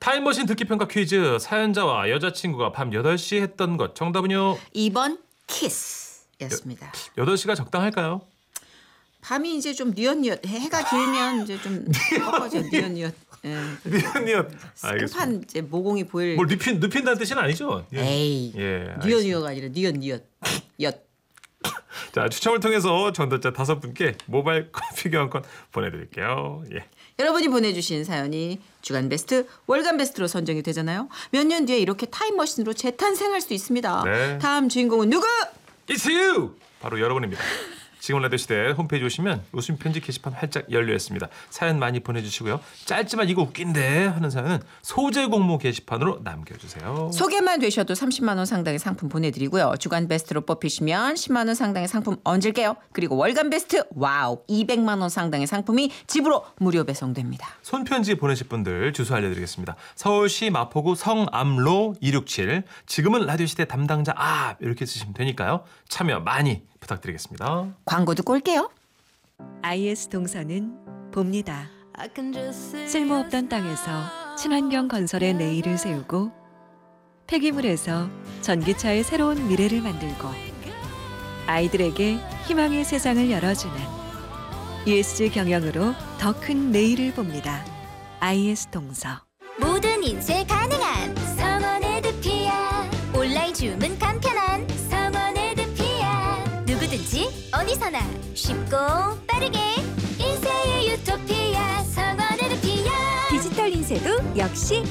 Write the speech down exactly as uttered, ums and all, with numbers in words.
타임머신 듣기 평가 퀴즈. 사연자와 여자친구가 밤 여덟 시에 했던 것. 정답은요? 이 번 키스였습니다. 여덟 시가 적당할까요? 밤이 이제 좀 뉘엿뉘엿 해가 길면 이제 좀 꺾어져 뉘엿뉘엿. 예. 뉘엿뉘엿. 생판 이제 모공이 보일. 뭘 눕힌 눕힌다는 뜻은 아니죠? 예. 에이. 예. 뉘엿뉘엿가 아니라 뉘엿뉘엿. 엿. 자, 추첨을 통해서 정답자 다섯 분께 모바일 커피 교환권 보내드릴게요. 예. 여러분이 보내주신 사연이 주간 베스트, 월간 베스트로 선정이 되잖아요. 몇 년 뒤에 이렇게 타임머신으로 재탄생할 수 있습니다. 네. 다음 주인공은 누구? It's you! 바로 여러분입니다. 지금 라디오 시대 홈페이지 오시면 웃음 편지 게시판 활짝 열려 있습니다. 사연 많이 보내주시고요. 짧지만 이거 웃긴데 하는 사연은 소재 공모 게시판으로 남겨주세요. 소개만 되셔도 삼십만 원 상당의 상품 보내드리고요. 주간 베스트로 뽑히시면 십만 원 상당의 상품 얹을게요. 그리고 월간 베스트 와우 이백만 원 상당의 상품이 집으로 무료 배송됩니다. 손편지 보내실 분들 주소 알려드리겠습니다. 서울시 마포구 성암로 이육칠. 지금은 라디오 시대 담당자 아 이렇게 쓰시면 되니까요. 참여 많이 부탁드리겠습니다. 광고 듣고 올게요. 아이에스 동서는 봅니다. 쓸모없던 땅에서 친환경 건설의 내일을 세우고 폐기물에서 전기차의 새로운 미래를 만들고 아이들에게 희망의 세상을 열어주는 이에스지 경영으로 더 큰 내일을 봅니다. 아이에스 동서. 모든 인쇄 가능한 성원 에드피아. 온라인 주문 간편한 성원 에드피아. 누구든지 어디서나 쉽고 빠르게 인쇄의 유토피아 성원 에드피아. 디지털 인쇄도 역시